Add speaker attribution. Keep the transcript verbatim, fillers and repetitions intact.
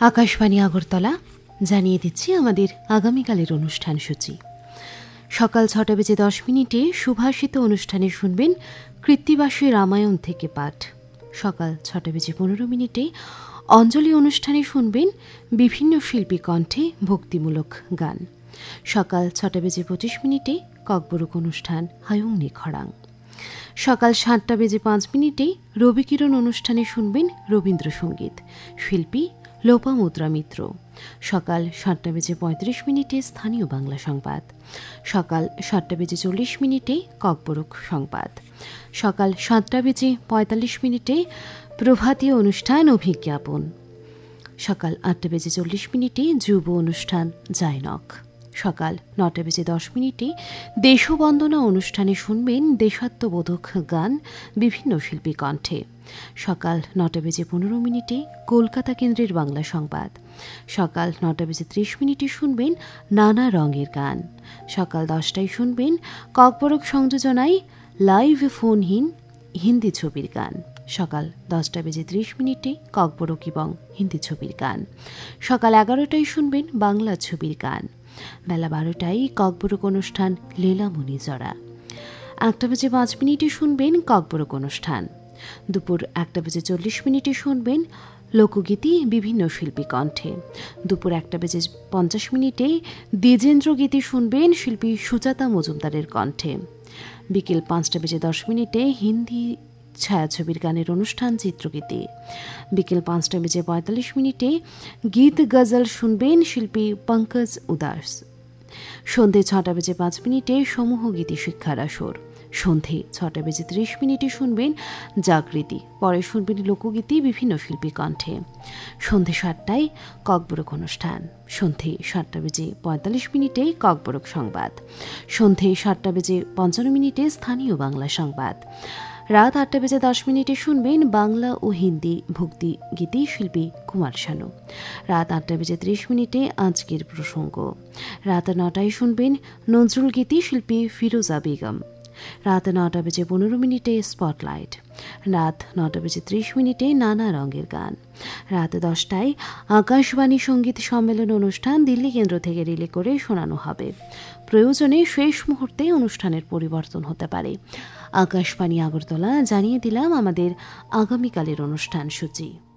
Speaker 1: আকাশবাণী আগরতলা জানিয়ে দিচ্ছি আমাদের আগামীকালের অনুষ্ঠান সূচি। সকাল ছটা বেজে দশ মিনিটে সুভাষিত অনুষ্ঠানে শুনবেন কৃত্তিবাসী রামায়ণ থেকে পাঠ। সকাল ছটা বেজে পনেরো মিনিটে অঞ্জলি অনুষ্ঠানে শুনবেন বিভিন্ন শিল্পী কণ্ঠে ভক্তিমূলক গান। সকাল ছটা বেজে পঁচিশ মিনিটে ককবরক অনুষ্ঠান হায়ুং নিখরাং। সকাল সাতটা বেজে পাঁচ মিনিটে রবিকিরণ অনুষ্ঠানে শুনবেন রবীন্দ্রসঙ্গীত, শিল্পী লোপামুদ্রা মিত্র। সকাল সাতটা বেজে পঁয়ত্রিশ মিনিটে স্থানীয় বাংলা সংবাদ। সকাল সাতটা বেজে চল্লিশ মিনিটে ককবরক সংবাদ। সকাল সাতটা বেজে পঁয়তাল্লিশ মিনিটে প্রভাতীয় অনুষ্ঠান অভিজ্ঞাপন। সকাল আটটা বেজে চল্লিশ মিনিটে যুব অনুষ্ঠান জায়নক। সকাল নটা বেজে দশ মিনিটে দেশবন্দনা অনুষ্ঠানে শুনবেন দেশাত্মবোধক গান বিভিন্ন শিল্পী কণ্ঠে। সকাল নটা বেজে পনেরো মিনিটে কলকাতা কেন্দ্রের বাংলা সংবাদ। সকাল নটা বেজে ত্রিশ মিনিটে শুনবেন নানা রঙের গান। সকাল দশটায় শুনবেন ককবরক সংযোজনায় লাইভ ফোনহীন হিন্দি ছবির গান। সকাল দশটা বেজে ত্রিশ মিনিটে ককবরক এবং হিন্দি ছবির গান। সকাল এগারোটায় শুনবেন বাংলা ছবির গান। বেলা বারোটায় ককবরক অনুষ্ঠান লীলামণি জড়া। একটা বেজে পাঁচ মিনিটে শুনবেন ককবরক অনুষ্ঠান। দুপুর একটা বেজে চল্লিশ মিনিটে শুনবেন লোকগীতি বিভিন্ন শিল্পী কণ্ঠে। দুপুর একটা বেজে পঞ্চাশ মিনিটে দ্বিজেন্দ্র গীতি শুনবেন শিল্পী সুজাতা মজুমদারের কণ্ঠে। বিকেল পাঁচটা বেজে দশ মিনিটে হিন্দি ছায়াছবির গানের অনুষ্ঠান চিত্রগীতি। বিকেল পাঁচটা বেজে পঁয়তাল্লিশ মিনিটে গীত গজল শুনবেন শিল্পী পঙ্কজ উদাস। সন্ধে ছটা বেজে পাঁচ মিনিটে সমূহ গীতি শিক্ষার আসর। সন্ধে ছটা বেজে ত্রিশ মিনিটে শুনবেন জাগৃতি, পরে শুনবেন লোকগীতি বিভিন্ন শিল্পী কণ্ঠে। সন্ধে সাতটায় ককবরক অনুষ্ঠান। সন্ধে সাতটা বেজে পঁয়তাল্লিশ মিনিটে ককবরক সংবাদ। সন্ধে সাতটা বেজে পঞ্চান্ন মিনিটে স্থানীয় বাংলা সংবাদ। রাত আটটা বেজে দশ মিনিটে শুনবেন বাংলা ও হিন্দি ভক্তি গীতি শিল্পী কুমার শানু। রাত আটটা বেজে ত্রিশ মিনিটে আজকের প্রসঙ্গ। রাত নটায় শুনবেন নজরুল গীতি শিল্পী ফিরোজা বেগম। রাত নটা বেজে পনেরো মিনিটে স্পটলাইট। রাত নটা বেজে ত্রিশ মিনিটে নানা রঙের গান। রাত দশটায় আকাশবাণী সঙ্গীত সম্মেলন অনুষ্ঠান দিল্লি কেন্দ্র থেকে রিলে করে শোনানো হবে। প্রয়োজনে শেষ মুহূর্তে অনুষ্ঠানের পরিবর্তন হতে পারে। আকাশবাণী আগরতলা জানিয়ে দিলাম আমাদের আগামীকালের অনুষ্ঠান সূচি।